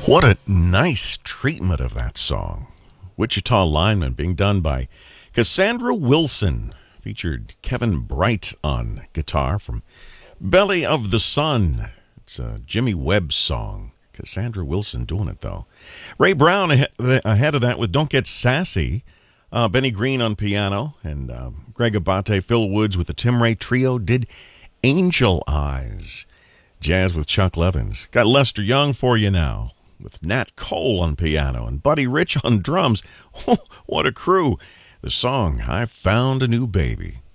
What a nice treatment of that song. Wichita Lineman being done by Cassandra Wilson. Featured Kevin Bright on guitar from Belly of the Sun. It's a Jimmy Webb song. Cassandra Wilson doing it, though. Ray Brown ahead of that with Don't Get Sassy. Benny Green on piano. And Greg Abate, Phil Woods with the Tim Ray Trio did Angel Eyes. Jazz with Chuck Levins. Got Lester Young for you now with Nat Cole on piano and Buddy Rich on drums. What a crew. The song, I Found a New Baby.